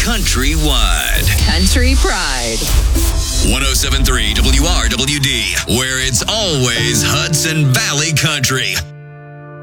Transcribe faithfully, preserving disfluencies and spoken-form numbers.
countrywide. Country Pride. one oh seven point three W R W D, where it's always Hudson Valley Country.